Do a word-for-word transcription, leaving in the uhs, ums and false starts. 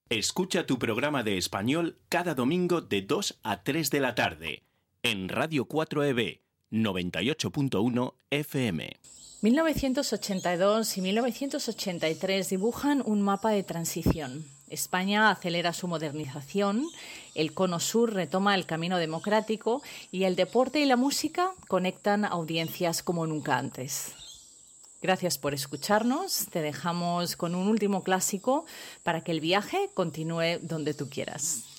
Escucha tu programa de español cada domingo de dos a tres de la tarde en Radio cuatro E B noventa y ocho punto uno F M. mil novecientos ochenta y dos y mil novecientos ochenta y tres dibujan un mapa de transición. España acelera su modernización, el Cono Sur retoma el camino democrático y el deporte y la música conectan audiencias como nunca antes. Gracias por escucharnos. Te dejamos con un último clásico para que el viaje continúe donde tú quieras.